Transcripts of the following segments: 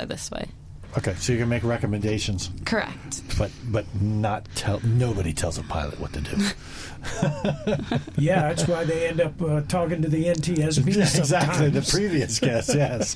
fly this way. Okay, so you can make recommendations. Correct. But not nobody tells a pilot what to do. Yeah, that's why they end up talking to the NTSB sometimes. Exactly, the previous guest, yes.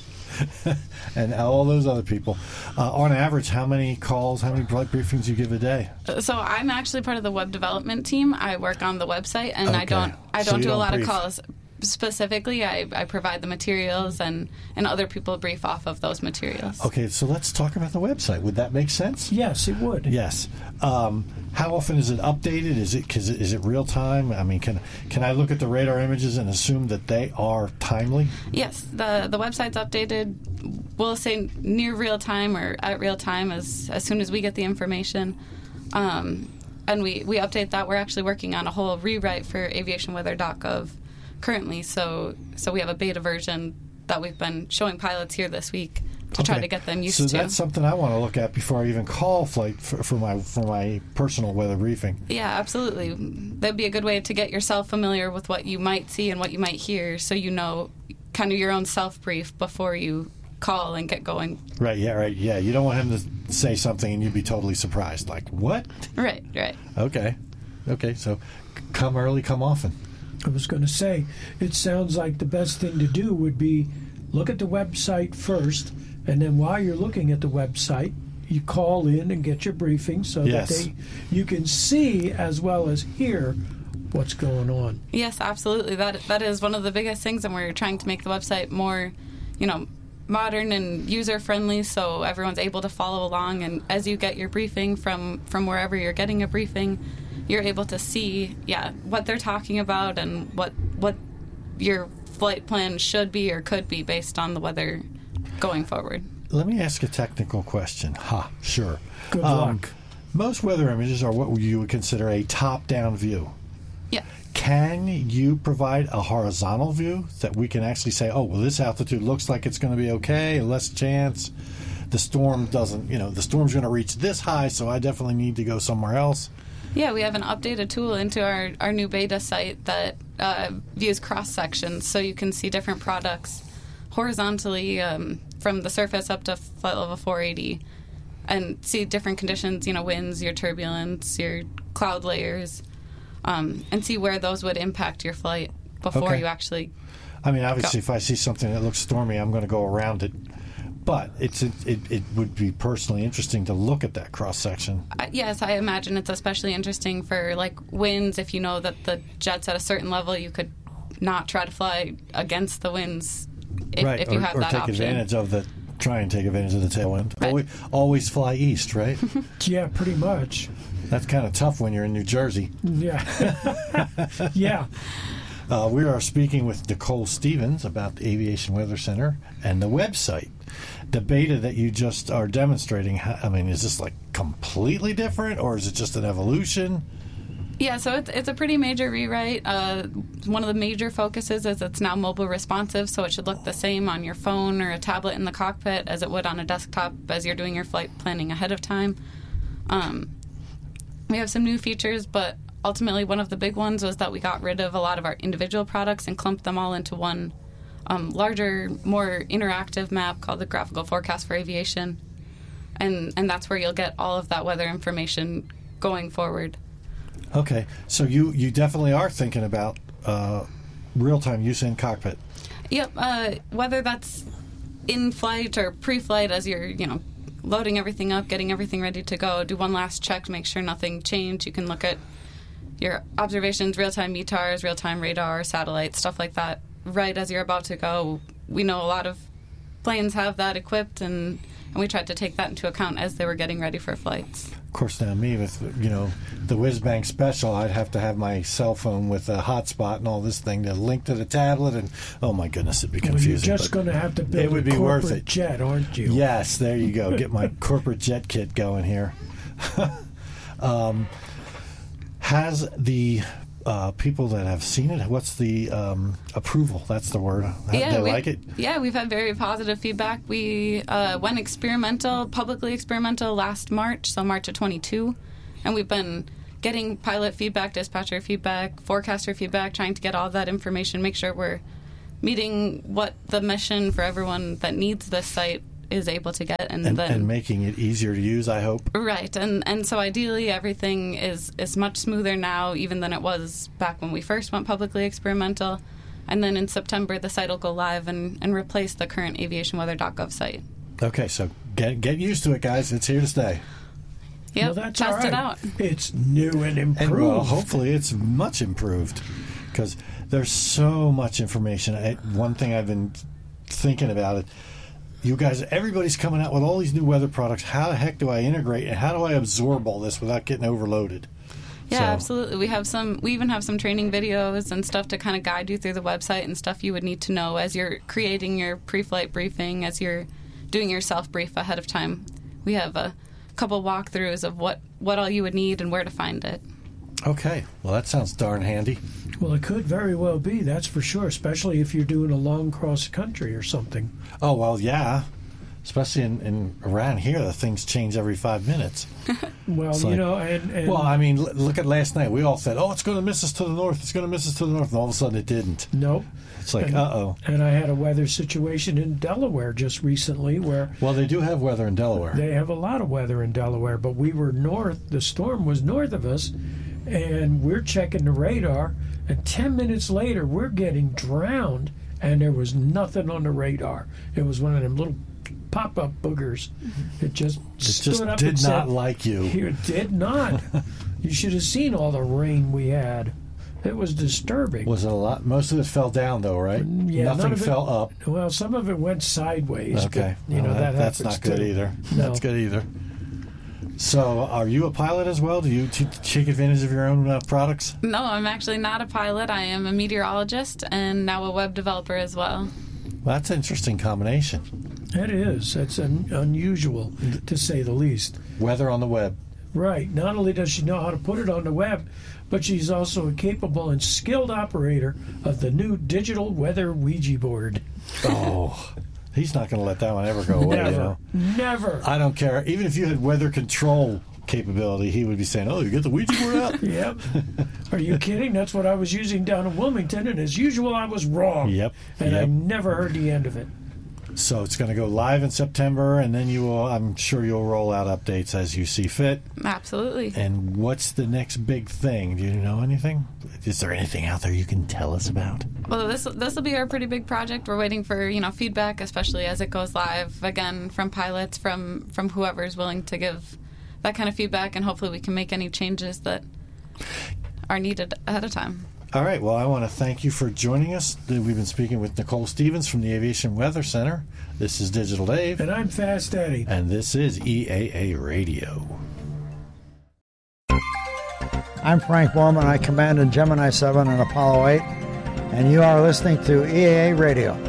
And all those other people. On average, how many calls, how many flight briefings do you give a day? So I'm actually part of the web development team. I work on the website, and Okay. I don't do a lot brief. of calls. Specifically, I provide the materials, and other people brief off of those materials. Okay, so let's talk about the website. Would that make sense? Yes, it would. Yes. How often is it updated? Is it real time? I mean, can I look at the radar images and assume that they are timely? Yes, the website's updated. We'll say near real time or at real time as soon as we get the information. And we update that. We're actually working on a whole rewrite for aviationweather.gov currently. So we have a beta version that we've been showing pilots here this week to try to get them used to. So that's something I want to look at before I even call flight for my personal weather briefing. Yeah, absolutely. That'd be a good way to get yourself familiar with what you might see and what you might hear, so you know kind of your own self-brief before you call and get going. Right, yeah. You don't want him to say something and you'd be totally surprised. Like, what? Right. Okay, so come early, come often. I was going to say, it sounds like the best thing to do would be look at the website first, and then while you're looking at the website, you call in and get your briefing so that you can see as well as hear what's going on. Yes, absolutely. That is one of the biggest things, and we're trying to make the website more, modern and user-friendly, so everyone's able to follow along. And as you get your briefing from wherever you're getting a briefing, you're able to see, what they're talking about and what your flight plan should be or could be based on the weather going forward. Let me ask a technical question. Sure. Good luck. Most weather images are what you would consider a top-down view. Yeah. Can you provide a horizontal view that we can actually say, oh, well, this altitude looks like it's going to be okay, less chance. The storm doesn't, the storm's going to reach this high, so I definitely need to go somewhere else. Yeah, we have an updated tool into our new beta site that views cross-sections, so you can see different products horizontally from the surface up to flight level 480 and see different conditions, winds, your turbulence, your cloud layers, and see where those would impact your flight before you actually obviously, if I see something that looks stormy, I'm going to go around it. But it would be personally interesting to look at that cross-section. Yes, I imagine it's especially interesting for, winds. If you know that the jet's at a certain level, you could not try to fly against the winds if you have that option. Try and take advantage of the tailwind. Right. Always fly east, right? Yeah, pretty much. That's kind of tough when you're in New Jersey. Yeah. Yeah. We are speaking with Nicole Stevens about the Aviation Weather Center and the website. The beta that you just are demonstrating, is this completely different, or is it just an evolution? Yeah, so it's a pretty major rewrite. One of the major focuses is it's now mobile responsive, so it should look the same on your phone or a tablet in the cockpit as it would on a desktop as you're doing your flight planning ahead of time. We have some new features, but ultimately one of the big ones was that we got rid of a lot of our individual products and clumped them all into one larger, more interactive map called the Graphical Forecast for Aviation. And that's where you'll get all of that weather information going forward. Okay, so you definitely are thinking about real-time use in cockpit. Yep, whether that's in flight or pre-flight as you're, loading everything up, getting everything ready to go, do one last check to make sure nothing changed. You can look at your observations, real-time METARs, real-time radar, satellite, stuff like that, right as you're about to go. We know a lot of planes have that equipped, and we tried to take that into account as they were getting ready for flights. Of course, now me with, the Whizbang Special, I'd have to have my cell phone with a hotspot and all this thing to link to the tablet, and oh my goodness, it'd be confusing. You're just going to have to build a corporate jet, aren't you? Yes, there you go. Get my corporate jet kit going here. Has the people that have seen it, what's the approval? That's the word. They like it? Yeah, we've had very positive feedback. We went publicly experimental last March, so March of 22, and we've been getting pilot feedback, dispatcher feedback, forecaster feedback, trying to get all that information, make sure we're meeting what the mission for everyone that needs this site is able to get. And making it easier to use, I hope. Right. And so ideally everything is much smoother now even than it was back when we first went publicly experimental. And then in September, the site will go live and replace the current aviationweather.gov site. Okay, so get used to it, guys. It's here to stay. Yep, well, that's test all right. it out. It's new and improved. And well, hopefully it's much improved because there's so much information. One thing I've been thinking about it, you guys, everybody's coming out with all these new weather products. How the heck do I integrate and how do I absorb all this without getting overloaded? Yeah, absolutely. We even have some training videos and stuff to kind of guide you through the website and stuff you would need to know as you're creating your pre-flight briefing, as you're doing your self-brief ahead of time. We have a couple walkthroughs of what all you would need and where to find it. Okay. Well, that sounds darn handy. Well, it could very well be, that's for sure, especially if you're doing a long cross-country or something. Oh, well, yeah. Especially in around here, the things change every 5 minutes. Well, It's you like- know, and Well, I mean, look at last night. We all said, oh, it's going to miss us to the north. It's going to miss us to the north. And all of a sudden it didn't. nope. It's like, And- uh-oh. And I had a weather situation in Delaware just recently where Well, they do have weather in Delaware. they have a lot of weather in Delaware, but we were north. The storm was north of us, and we're checking the radar, and 10 minutes later, we're getting drowned, and there was nothing on the radar. It was one of them little pop-up boogers. It just stood up did and not said, like you. It did not. You should have seen all the rain we had. It was disturbing. Was it a lot? Most of it fell down, though, right? Yeah, none Nothing of it- fell up. Well, some of it went sideways. Okay. But, you know, Well, that's happens not good too. either. No. That's good either. So, are you a pilot as well? Do you take advantage of your own products? No, I'm actually not a pilot. I am a meteorologist and now a web developer as well. Well, that's an interesting combination. It is. It's unusual, to say the least. Weather on the web. Right. Not only does she know how to put it on the web, but she's also a capable and skilled operator of the new digital weather Ouija board. Oh, he's not going to let that one ever go away. Never. You know? Never. I don't care. Even if you had weather control capability, he would be saying, "Oh, you get the Ouija board out." Yep. Are you kidding? That's what I was using down in Wilmington, and as usual, I was wrong. Yep. And I Yep. never heard the end of it. So it's going to go live in September, and then you will. I'm sure you'll roll out updates as you see fit. Absolutely. And what's the next big thing? Do you know anything? Is there anything out there you can tell us about? Well, this will be our pretty big project. We're waiting for feedback, especially as it goes live. Again, from pilots, from whoever's willing to give that kind of feedback, and hopefully we can make any changes that are needed ahead of time. All right. Well, I want to thank you for joining us. We've been speaking with Nicole Stevens from the Aviation Weather Center. This is Digital Dave. And I'm Fast Eddie. And this is EAA Radio. I'm Frank Borman. I commanded Gemini 7 and Apollo 8, and you are listening to EAA Radio.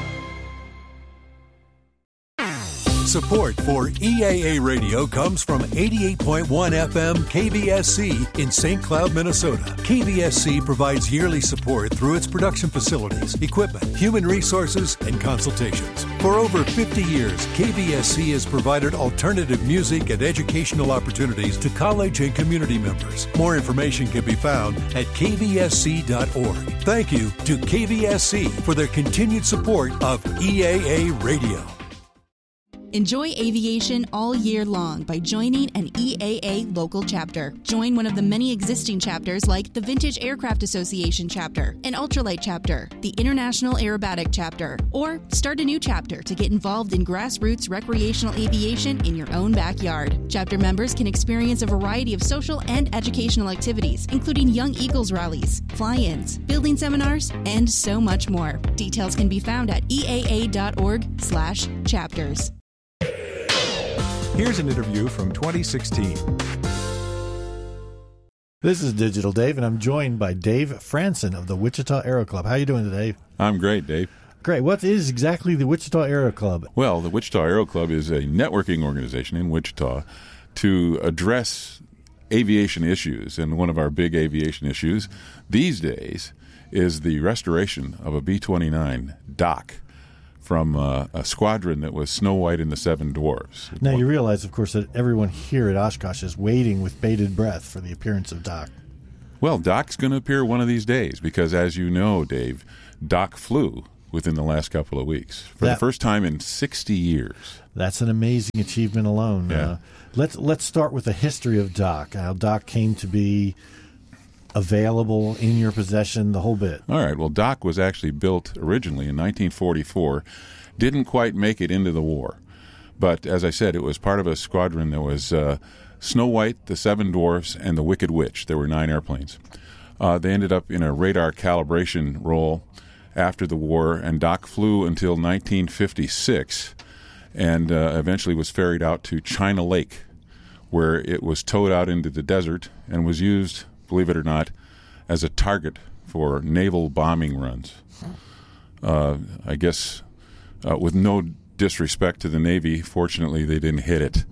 Support for EAA Radio comes from 88.1 FM KVSC in St. Cloud, Minnesota. KVSC provides yearly support through its production facilities, equipment, human resources, and consultations. For over 50 years, KVSC has provided alternative music and educational opportunities to college and community members. More information can be found at kvsc.org. Thank you to KVSC for their continued support of EAA Radio. Enjoy aviation all year long by joining an EAA local chapter. Join one of the many existing chapters like the Vintage Aircraft Association chapter, an Ultralight chapter, the International Aerobatic chapter, or start a new chapter to get involved in grassroots recreational aviation in your own backyard. Chapter members can experience a variety of social and educational activities, including Young Eagles rallies, fly-ins, building seminars, and so much more. Details can be found at eaa.org/chapters. Here's an interview from 2016. This is Digital Dave, and I'm joined by Dave Franson of the Wichita Aero Club. How are you doing today? I'm great, Dave. Great. What is exactly the Wichita Aero Club? Well, the Wichita Aero Club is a networking organization in Wichita to address aviation issues. And one of our big aviation issues these days is the restoration of a B-29 Doc from a squadron that was Snow White and the Seven Dwarfs. Now, you realize, of course, that everyone here at Oshkosh is waiting with bated breath for the appearance of Doc. Well, Doc's going to appear one of these days because, as you know, Dave, Doc flew within the last couple of weeks for the first time in 60 years. That's an amazing achievement alone. Yeah. Let's start with the history of Dock. How Dock came to be available in your possession, the whole bit. All right. Well, Dock was actually built originally in 1944. Didn't quite make it into the war. But as I said, it was part of a squadron that was Snow White, the Seven Dwarfs, and the Wicked Witch. There were 9 airplanes. They ended up in a radar calibration role after the war, and Dock flew until 1956 and eventually was ferried out to China Lake, where it was towed out into the desert and was used, believe it or not, as a target for naval bombing runs. I guess with no disrespect to the Navy, fortunately they didn't hit it.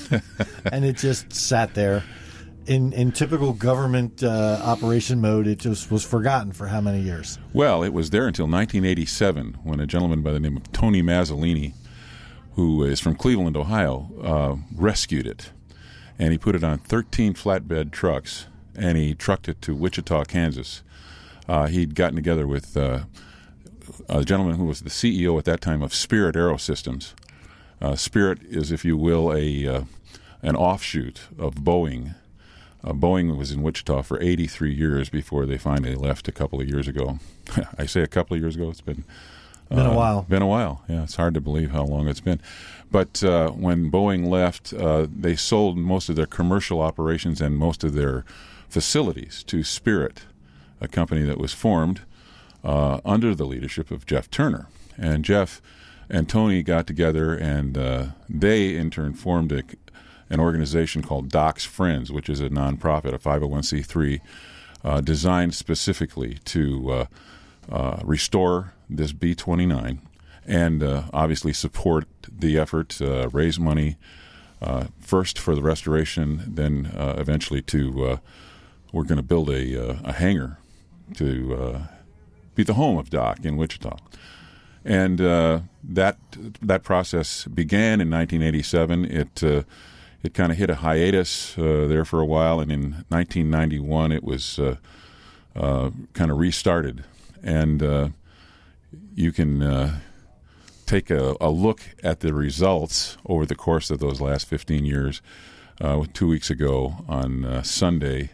And it just sat there. In typical government operation mode, it just was forgotten for how many years? Well, it was there until 1987 when a gentleman by the name of Tony Mazzolini, who is from Cleveland, Ohio, rescued it. And he put it on 13 flatbed trucks, and he trucked it to Wichita, Kansas. He'd gotten together with a gentleman who was the CEO at that time of Spirit Aerosystems. Spirit is, if you will, an offshoot of Boeing. Boeing was in Wichita for 83 years before they finally left a couple of years ago. I say a couple of years ago. It's been a while. Been a while. Yeah, it's hard to believe how long it's been. But when Boeing left, they sold most of their commercial operations and most of their facilities to Spirit, a company that was formed under the leadership of Jeff Turner. And Jeff and Tony got together, and they, in turn, formed an organization called Dock's Friends, which is a nonprofit, a 501c3, designed specifically to restore this B-29 and obviously support the effort, raise money, first for the restoration, then eventually we're going to build a hangar to be the home of Dock in Wichita. And that process began in 1987. It kind of hit a hiatus there for a while, and in 1991 it was kind of restarted. And you can take a look at the results over the course of those last 15 years. 2 weeks ago on Sunday,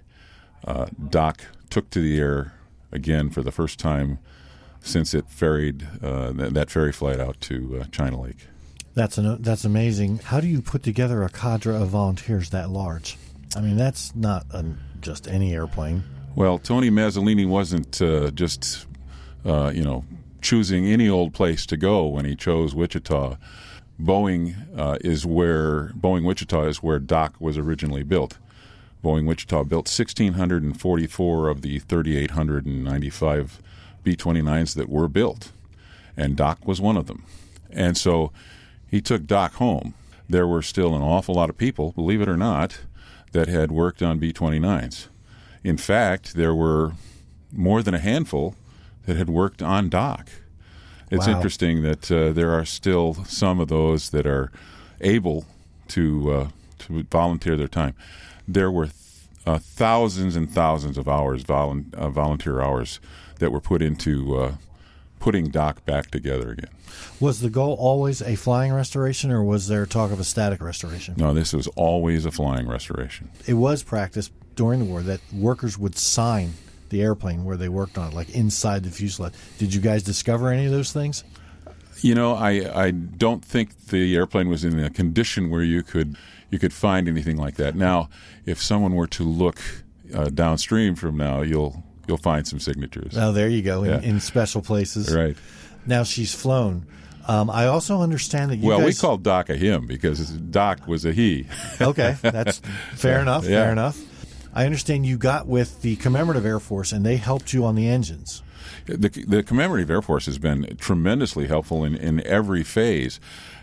Dock took to the air again for the first time since it ferried that ferry flight out to China Lake. That's amazing. How do you put together a cadre of volunteers that large? I mean, that's not just any airplane. Well, Tony Mazzolini wasn't just choosing any old place to go when he chose Wichita. Boeing Wichita is where Dock was originally built. Boeing Wichita built 1,644 of the 3,895 B-29s that were built, and Dock was one of them. And so he took Dock home. There were still an awful lot of people, believe it or not, that had worked on B-29s. In fact, there were more than a handful that had worked on Dock. It's interesting that there are still some of those that are able to volunteer their time. There were thousands and thousands of hours, volunteer hours, that were put into putting Dock back together again. Was the goal always a flying restoration, or was there talk of a static restoration? No, this was always a flying restoration. It was practiced during the war that workers would sign the airplane where they worked on it, like inside the fuselage. Did you guys discover any of those things? I don't think the airplane was in a condition where you could find anything like that. Now, if someone were to look downstream from now, you'll find some signatures. Oh, there you go, in special places. Right. Now she's flown. I also understand that we called Dock a him because Dock was a he. Okay, that's fair enough. Yeah. Fair enough. I understand you got with the Commemorative Air Force, and they helped you on the engines. The Commemorative Air Force has been tremendously helpful in every phase,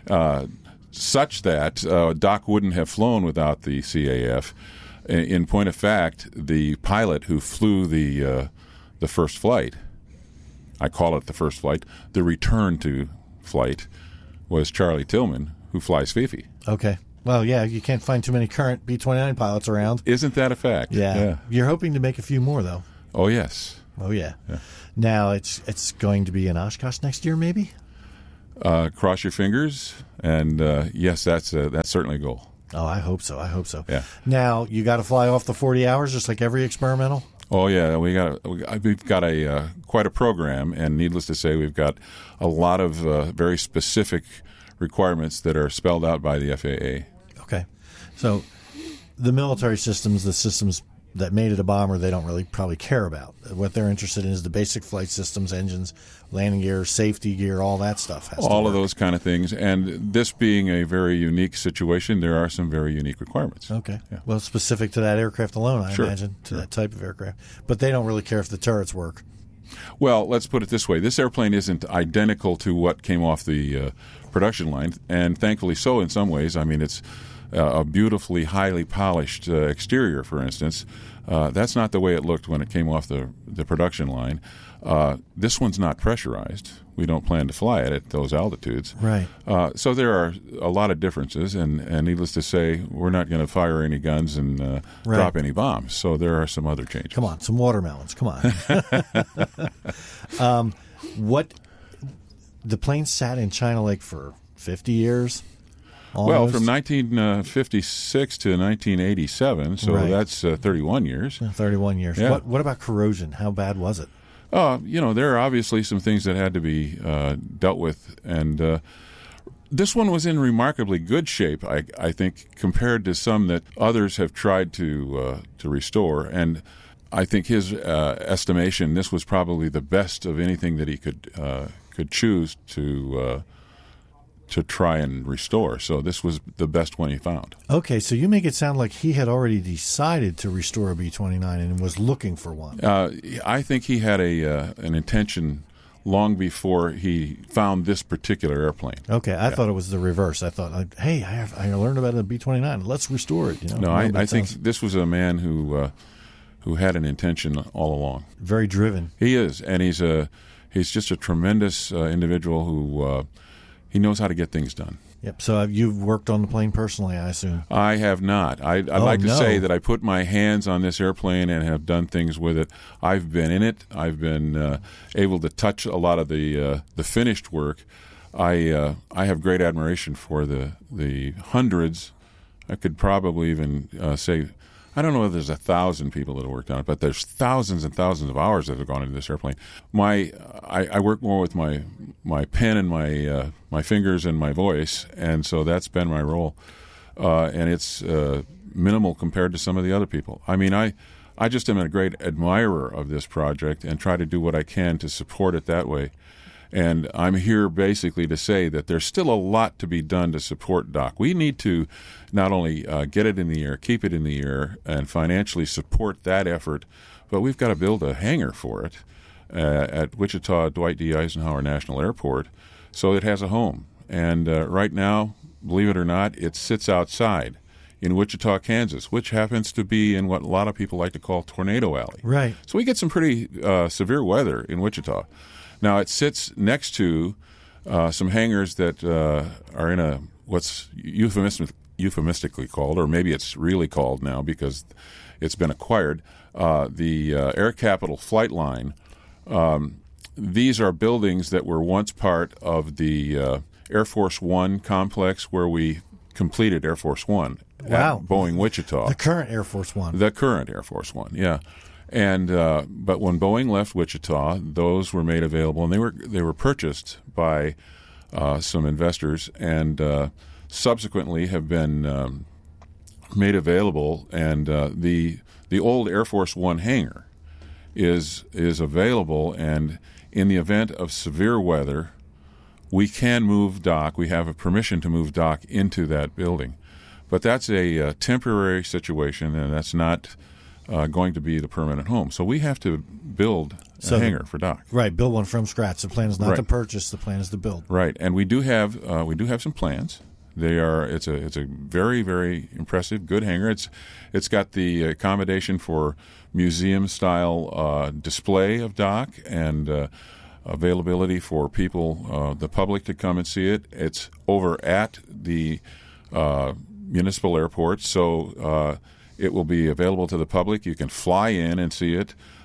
such that Dock wouldn't have flown without the CAF. In point of fact, the pilot who flew the first flight, I call it the first flight, the return to flight, was Charlie Tillman, who flies Fifi. Okay. Well, yeah, you can't find too many current B-29 pilots around. Isn't that a fact? Yeah. You're hoping to make a few more, though. Oh, yes. Oh, yeah. Now it's going to be in Oshkosh next year, maybe? Cross your fingers, and yes, that's certainly a goal. Oh, I hope so. Yeah. Now, you got to fly off the 40 hours just like every experimental? Oh, yeah. We've got a quite a program, and needless to say, we've got a lot of very specific requirements that are spelled out by the FAA. Okay. So the military systems, the systems that made it a bomber, they don't really probably care about. What they're interested in is the basic flight systems, engines, landing gear, safety gear, all that stuff has to all work. of those kind of things. And this being a very unique situation, there are some very unique requirements. Okay. Yeah. Well, specific to that aircraft alone, I Sure. imagine, to that type of aircraft. But they don't really care if the turrets work. Well, let's put it this way. This airplane isn't identical to what came off the production line, and thankfully so in some ways. I mean, it's a beautifully, highly polished exterior, for instance. That's not the way it looked when it came off the production line. This one's not pressurized. We don't plan to fly it at those altitudes. Right. So there are a lot of differences, and needless to say, we're not going to fire any guns and drop any bombs. So there are some other changes. Come on, some watermelons. Come on. The plane sat in China Lake for 50 years? Almost? Well, from 1956 to 1987, so Right. that's 31 years. 31 years. Yeah. What about corrosion? How bad was it? There are obviously some things that had to be dealt with, and this one was in remarkably good shape, I think, compared to some that others have tried to restore. And I think his estimation, this was probably the best of anything that he could choose to try and restore. So this was the best one he found. Okay, so you make it sound like he had already decided to restore a B-29 and was looking for one. I think he had an intention long before he found this particular airplane. Okay, I thought it was the reverse. I thought, hey, I learned about a B-29. Let's restore it. No, I think this was a man who had an intention all along. Very driven. He is, and he's just a tremendous individual who he knows how to get things done. Yep. So you've worked on the plane personally, I assume. I have not. I'd like to say that I put my hands on this airplane and have done things with it. I've been in it. I've been able to touch a lot of the finished work. I have great admiration for the hundreds. I could probably even say, I don't know whether there's 1,000 people that have worked on it, but there's thousands and thousands of hours that have gone into this airplane. I work more with my pen and my fingers and my voice, and so that's been my role. And it's minimal compared to some of the other people. I mean, I just am a great admirer of this project and try to do what I can to support it that way. And I'm here basically to say that there's still a lot to be done to support DOC. We need to not only get it in the air, keep it in the air, and financially support that effort, but we've got to build a hangar for it at Wichita Dwight D. Eisenhower National Airport so it has a home. And right now, believe it or not, it sits outside in Wichita, Kansas, which happens to be in what a lot of people like to call Tornado Alley. Right. So we get some pretty severe weather in Wichita. Now, it sits next to some hangars that are in what's euphemistically called, or maybe it's really called now because it's been acquired, the Air Capital Flight Line. These are buildings that were once part of the Air Force One complex where we completed Air Force One at Boeing Wichita. The current Air Force One. The current Air Force One, yeah. And but when Boeing left Wichita, those were made available, and they were purchased by some investors, and subsequently have been made available. And the old Air Force One hangar is available, and in the event of severe weather, we can move DOC. We have a permission to move DOC into that building, but that's a temporary situation, and that's not going to be the permanent home. So we have to build a hangar for DOC. Right, build one from scratch. The plan is not to purchase, the plan is to build. Right, and we do have some plans. It's a very, very impressive, good hangar. It's got the accommodation for museum style display of DOC and availability for people, the public, to come and see it. It's over at the municipal airport, so it will be available to the public. You can fly in and see it.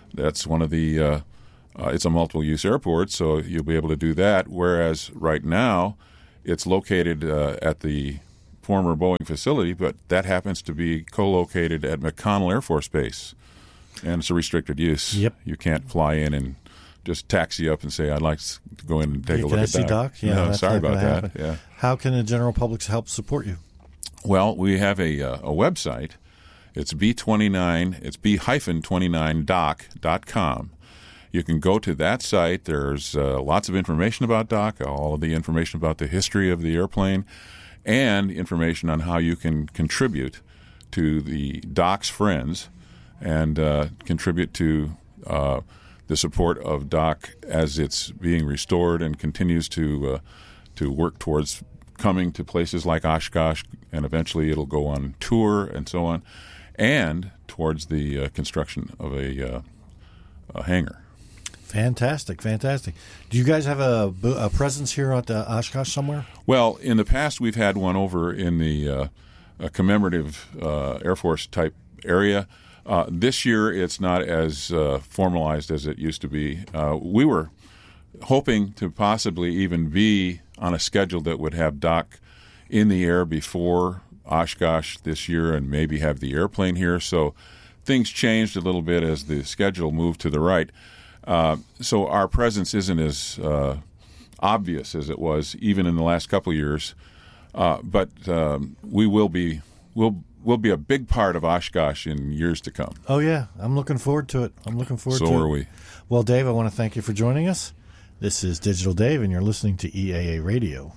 That's one of the it's a multiple-use airport, so you'll be able to do that, whereas right now it's located at the former Boeing facility, but that happens to be co-located at McConnell Air Force Base, and it's a restricted use. Yep. You can't fly in and just taxi up and say, I'd like to go in and take a look at Doc. Yeah, no, sorry about that. Happen. Yeah. How can the general public help support you? Well, we have a website. It's B29. It's B-29doc.com. You can go to that site. There's lots of information about DOC, all of the information about the history of the airplane, and information on how you can contribute to the DOC's friends and contribute to the support of DOC as it's being restored and continues to work towards coming to places like Oshkosh, and eventually it'll go on tour and so on, and towards the construction of a hangar. Fantastic. Do you guys have a presence here at Oshkosh somewhere? Well, in the past we've had one over in the commemorative Air Force type area. This year it's not as formalized as it used to be. We were hoping to possibly even be on a schedule that would have DOC in the air before Oshkosh this year and maybe have the airplane here. So things changed a little bit as the schedule moved to the right. So our presence isn't as obvious as it was even in the last couple of years, but we will be a big part of Oshkosh in years to come. Oh yeah, I'm looking forward to it. So are we. Well, Dave, I want to thank you for joining us. This is Digital Dave, and you're listening to EAA Radio.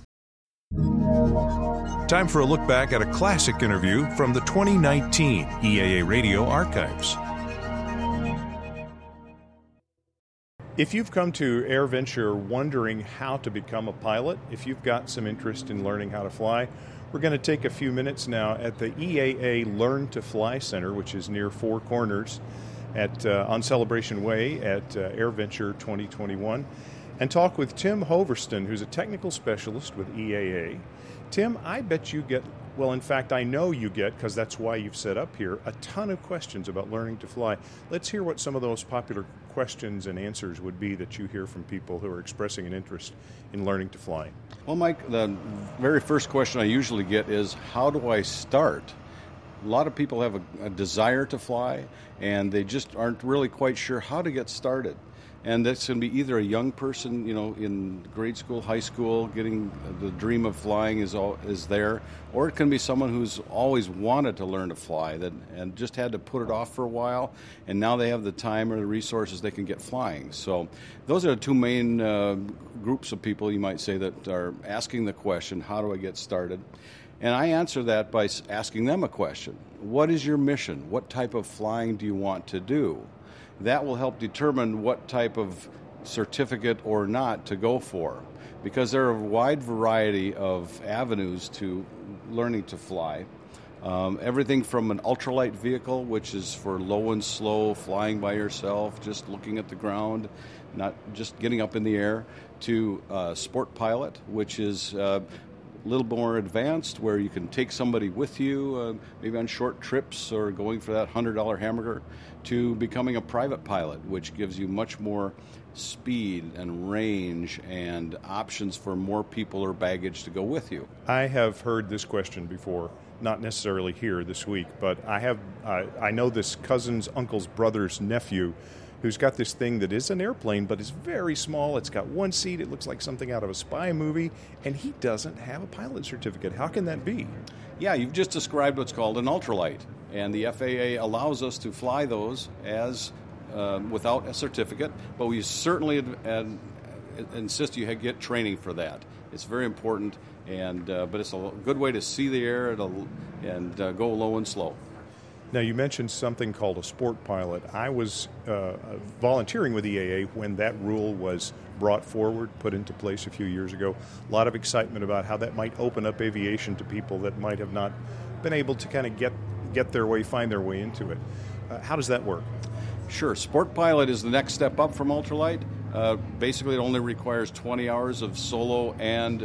Time for a look back at a classic interview from the 2019 EAA Radio archives. If you've come to AirVenture wondering how to become a pilot, if you've got some interest in learning how to fly, we're going to take a few minutes now at the EAA Learn to Fly Center, which is near Four Corners on Celebration Way at AirVenture 2021, and talk with Tim Hoverston, who's a technical specialist with EAA. Tim, I bet you get, well, in fact, I know you get, because that's why you've set up here, a ton of questions about learning to fly. Let's hear what some of those popular questions and answers would be that you hear from people who are expressing an interest in learning to fly. Well, Mike, the very first question I usually get is, how do I start? A lot of people have a desire to fly, and they just aren't really quite sure how to get started. And that's going to be either a young person, in grade school, high school, getting the dream of flying is there, or it can be someone who's always wanted to learn to fly and just had to put it off for a while, and now they have the time or the resources they can get flying. So those are the two main groups of people, you might say, that are asking the question, how do I get started? And I answer that by asking them a question. What is your mission? What type of flying do you want to do? That will help determine what type of certificate or not to go for, because there are a wide variety of avenues to learning to fly. Everything from an ultralight vehicle, which is for low and slow, flying by yourself, just looking at the ground, not just getting up in the air, to sport pilot, which is a little more advanced, where you can take somebody with you, maybe on short trips or going for that $100 hamburger, to becoming a private pilot, which gives you much more speed and range and options for more people or baggage to go with you. I have heard this question before, not necessarily here this week, but I know this cousin's uncle's brother's nephew who's got this thing that is an airplane, but is very small. It's got one seat. It looks like something out of a spy movie, and he doesn't have a pilot certificate. How can that be? Yeah, you've just described what's called an ultralight, and the FAA allows us to fly those as without a certificate, but we certainly insist you get training for that. It's very important, but it's a good way to see the air and go low and slow. Now, you mentioned something called a sport pilot. I was volunteering with EAA when that rule was brought forward, put into place a few years ago. A lot of excitement about how that might open up aviation to people that might have not been able to kind of get their way, find their way into it. How does that work? Sure. Sport pilot is the next step up from ultralight. Basically, it only requires 20 hours of solo and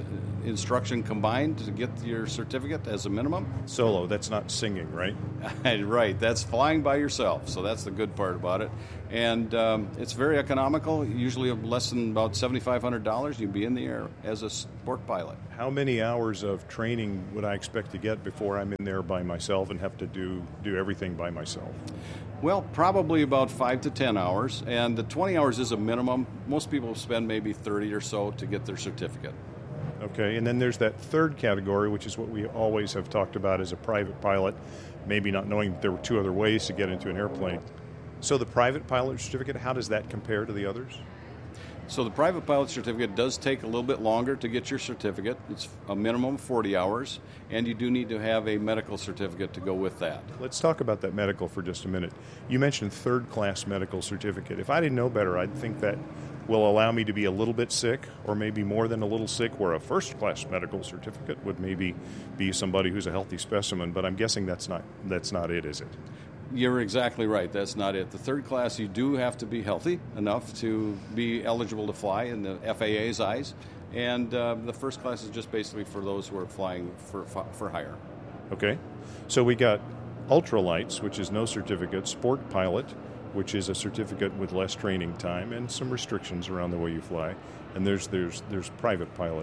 instruction combined to get your certificate as a minimum. Solo, that's not singing, right? Right, that's flying by yourself, so that's the good part about it. And it's very economical, usually less than about $7,500. You'd be in the air as a sport pilot. How many hours of training would I expect to get before I'm in there by myself and have to do everything by myself? Well, probably about 5 to 10 hours, and the 20 hours is a minimum. Most people spend maybe 30 or so to get their certificate. Okay, and then there's that third category, which is what we always have talked about as a private pilot, maybe not knowing that there were two other ways to get into an airplane. So the private pilot certificate, how does that compare to the others? So the private pilot certificate does take a little bit longer to get your certificate. It's a minimum of 40 hours, and you do need to have a medical certificate to go with that. Let's talk about that medical for just a minute. You mentioned third-class medical certificate. If I didn't know better, I'd think that will allow me to be a little bit sick, or maybe more than a little sick, where a first-class medical certificate would maybe be somebody who's a healthy specimen, but I'm guessing that's not it, is it? You're exactly right. That's not it. The third class, you do have to be healthy enough to be eligible to fly in the FAA's eyes. And the first class is just basically for those who are flying for hire. Okay. So we got ultralights, which is no certificate, sport pilot, which is a certificate with less training time and some restrictions around the way you fly. And there's private pilot.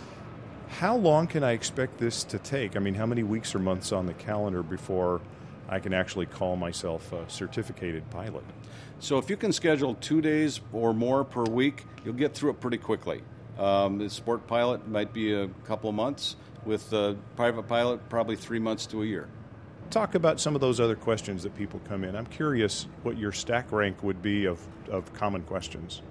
How long can I expect this to take? I mean, how many weeks or months on the calendar before I can actually call myself a certificated pilot? So if you can schedule 2 days or more per week, you'll get through it pretty quickly. The sport pilot might be a couple of months. With the private pilot, probably 3 months to a year. Talk about some of those other questions that people come in. I'm curious what your stack rank would be of common questions.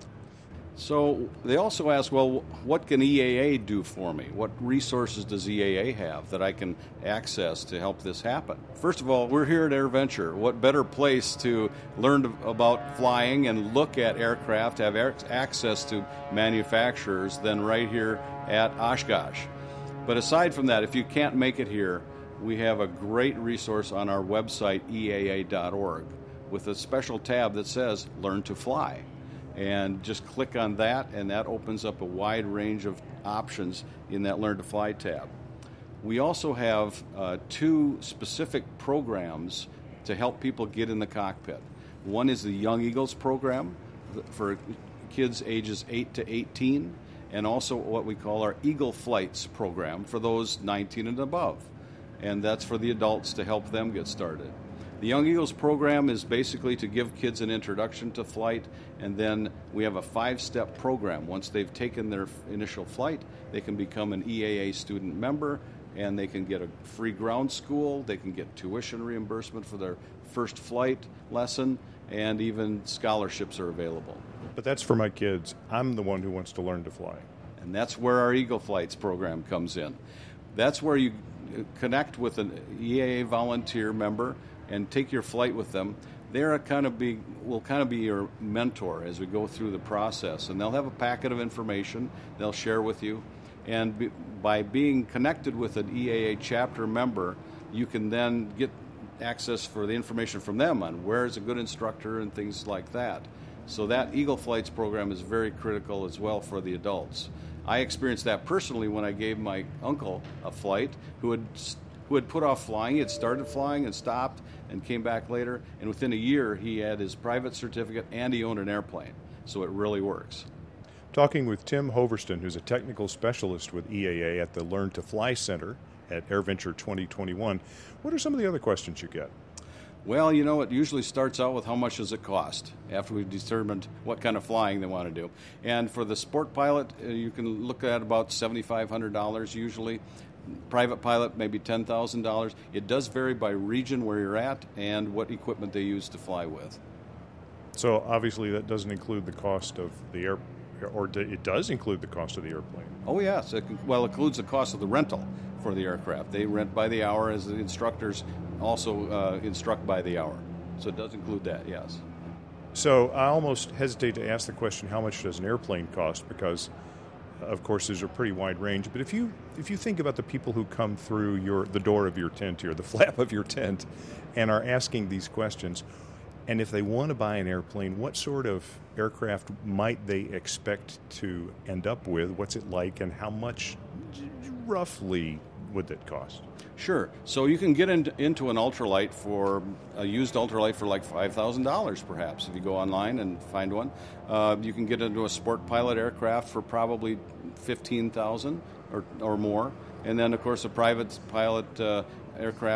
So they also ask, well, what can EAA do for me? What resources does EAA have that I can access to help this happen? First of all, we're here at AirVenture. What better place to learn about flying and look at aircraft, have access to manufacturers than right here at Oshkosh? But aside from that, if you can't make it here, we have a great resource on our website, EAA.org, with a special tab that says Learn to Fly. And just click on that, and that opens up a wide range of options in that Learn to Fly tab. We also have 2 specific programs to help people get in the cockpit. One is the Young Eagles program for kids ages 8 to 18, and also what we call our Eagle Flights program for those 19 and above. And that's for the adults to help them get started. The Young Eagles program is basically to give kids an introduction to flight, and then we have a 5-step program. Once they've taken their initial flight, they can become an EAA student member, and they can get a free ground school, they can get tuition reimbursement for their first flight lesson, and even scholarships are available. But that's for my kids. I'm the one who wants to learn to fly. And that's where our Eagle Flights program comes in. That's where you connect with an EAA volunteer member and take your flight with them. They're will kind of be your mentor as we go through the process, and they'll have a packet of information they'll share with you. And by being connected with an EAA chapter member, you can then get access for the information from them on where is a good instructor and things like that. So that Eagle Flights program is very critical as well for the adults. I experienced that personally when I gave my uncle a flight who had put off flying. He had started flying and stopped and came back later, and within a year he had his private certificate and he owned an airplane. So it really works. Talking with Tim Hoverston, who's a technical specialist with EAA at the Learn to Fly Center at AirVenture 2021. What are some of the other questions you get? Well, it usually starts out with how much does it cost after we've determined what kind of flying they want to do. And for the sport pilot, you can look at about $7,500 usually. Private pilot, maybe $10,000. It does vary by region where you're at and what equipment they use to fly with. So obviously that doesn't include the cost of the it does include the cost of the airplane. Oh, yes. It includes the cost of the rental for the aircraft. They rent by the hour, as the instructors also instruct by the hour. So it does include that, yes. So I almost hesitate to ask the question, how much does an airplane cost? Because, of course, there's a pretty wide range. But if you think about the people who come through the door of your tent here, the flap of your tent, and are asking these questions, and if they want to buy an airplane, what sort of aircraft might they expect to end up with? What's it like, and how much roughly would that cost? Sure. So you can get into an ultralight for a used ultralight for like $5,000 perhaps if you go online and find one. You can get into a sport pilot aircraft for probably $15,000 or more. And then, of course, a private pilot aircraft